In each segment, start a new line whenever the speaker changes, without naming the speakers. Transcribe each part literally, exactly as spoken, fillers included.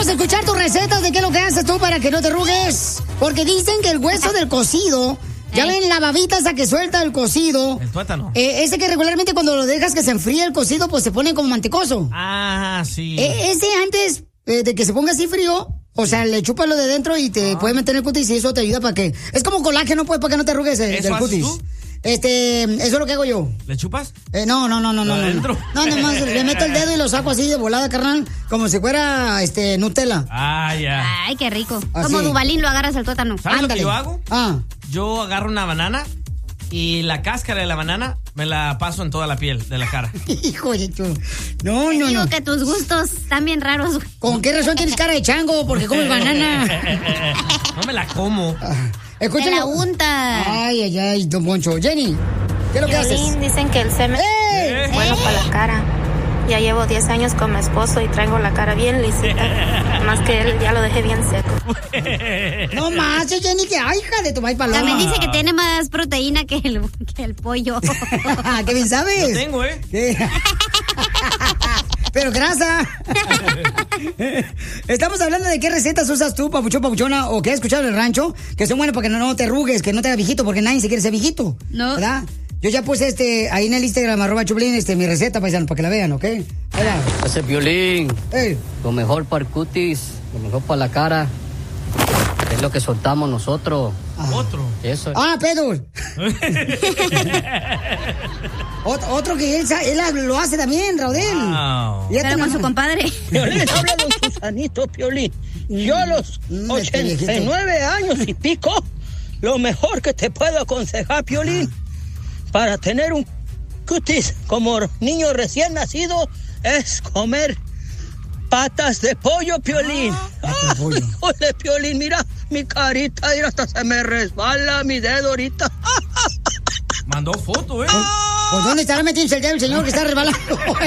Queremos escuchar tus recetas de qué es lo que haces tú para que no te arrugues. Porque dicen que el hueso del cocido, ya ven la babita esa que suelta el cocido.
El tuétano.
Eh, ese que regularmente cuando lo dejas que se enfríe el cocido, pues se pone como mantecoso.
Ah, sí.
Eh, ese antes eh, de que se ponga así frío, o sea, le chupas lo de dentro y te ah. puede meter en el cutis y eso te ayuda para que... Es como colágeno, pues, para que no te arrugues el, del cutis. ¿Eso haces tú? Este, eso es lo que hago yo.
¿Le chupas?
Eh, no, no, no, no, no.
¿Adentro?
No, nomás le meto el dedo y lo saco así de volada, carnal, como si fuera, este, Nutella.
Ah, ya.
Ay, qué rico.
Así.
Como Dubalín lo agarras al tuétano.
¿Sabes
Ándale.
lo que yo hago?
Ah.
Yo agarro una banana y la cáscara de la banana me la paso en toda la piel de la cara.
Hijo de tu... No,
Te
no,
digo
no.
que tus gustos están bien raros.
¿Con qué razón tienes cara de chango? Porque comes banana.
No me la como.
Ah,
Te la unta.
Ay, ay, ay, don Poncho. Jenny, ¿qué es lo que haces?
Dicen que el semen
¡Eh!
es bueno para la cara. Ya llevo diez años con mi esposo y traigo la cara bien lisita. Más que él ya lo dejé bien seco.
No más, Jenny, que ay, hija de tu maíz paloma.
También dice que tiene más proteína que el, que el pollo.
¿Qué bien sabes?
Lo tengo, ¿eh?
¿Qué? Pero grasa. Estamos hablando de qué recetas usas tú, papuchón, papuchona, o que has escuchado en el rancho, que son buenas para que no, no te arrugues, que no te hagas viejito, porque nadie se quiere ser viejito.
No.
¿Verdad? Yo ya puse este, ahí en el Instagram, arroba Choplin, este, mi receta, paisano, para que la vean, ¿ok? Hola.
Ese violín.
Hey.
Lo mejor para el cutis, lo mejor para la cara. Es lo que soltamos nosotros.
Ah.
Otro.
Eso.
Ah, Pedro. Ot- otro que él, sa- él lo hace también, Raudel.
Wow.
Ya
Pero con su compadre.
Piolín, habla don Susanito, Piolín. Yo a los
Mm,
ochenta y nueve años y pico, lo mejor que te puedo aconsejar, Piolín, para tener un cutis como niño recién nacido, es comer patas de pollo, Piolín.
Patas de pollo.
Híjole, Piolín, mira, mi carita, mira, hasta se me resbala mi dedo ahorita.
Mandó foto, ¿eh?
Pues ¿dónde estará metiendo el dedo el señor que está resbalando?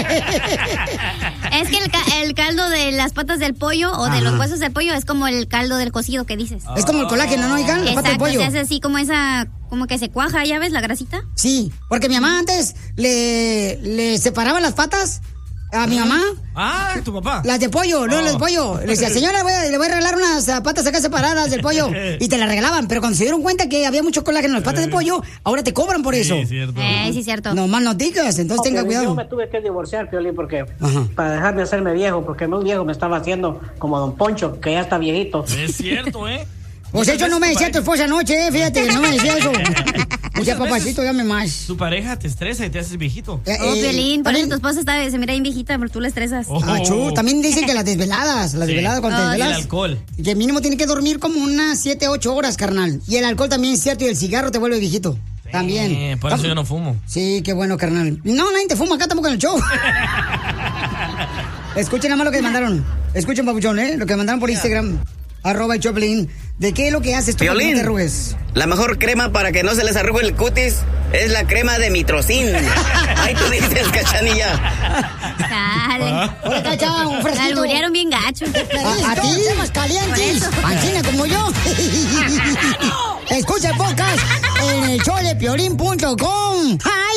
Es que el, ca- el caldo de las patas del pollo o de
Ajá.
los huesos del pollo es como el caldo del cocido que dices.
Es como el colágeno, ¿no, oigan? La pata de
Exacto,
pollo.
se hace así como esa, como que se cuaja, ¿ya ves la grasita?
Sí, porque mi mamá antes le, le separaba las patas a mi mamá.
Ah, tu papá.
Las de pollo, no
Oh.
las de pollo. Le decía, señora, voy a- le voy a regalar unas ah, patas acá separadas del pollo. Y te las regalaban, pero cuando se dieron cuenta que había mucho colágeno en las patas de pollo, ahora te cobran por eso.
Sí, cierto.
Eh, sí, cierto.
No más no digas, entonces tenga
Yo
cuidado.
me tuve que divorciar, Piolín, porque
Ajá.
para dejarme hacerme viejo, porque un viejo me estaba haciendo como don Poncho, que ya está viejito.
Es cierto, ¿eh?
Pues eso no me decía tu esposa anoche, eh, fíjate que no me decía eso. Decía,
Muchas
papacito, llame más.
Tu pareja te estresa y te haces viejito.
Eh,
Oh,
eh,
Piolín, por eso
también-
tu esposa está, se mira bien viejita, pero tú la estresas.
Oh.
Ah, chu, también dicen que las desveladas, las
Sí.
desveladas cuando te
Oh,
Y el
desvelas.
alcohol.
Que mínimo tiene que dormir como unas siete, ocho horas, carnal. Y el alcohol también es cierto, y el cigarro te vuelve viejito. También.
Eh, por eso yo no fumo.
Sí, qué bueno, carnal. No, nadie te fuma acá tampoco en el show. Escuchen nada más lo que mandaron. Escuchen, papuchón, ¿eh? Lo que mandaron por Instagram. Arroba el Choplin. ¿De qué es lo que haces tú para que no
Piolín,
te arrugues?
la mejor crema para que no se les arrugue el cutis es la crema de mitrocin. Ay, tú dices, Cachanilla.
Dale.
Hola, Cacha, un
La
fresquito.
alburearon bien gacho.
A, a ti, más calientes.
Por eso.
Pancina como yo. Escucha el podcast en el show de piolín punto com. ¡Ay!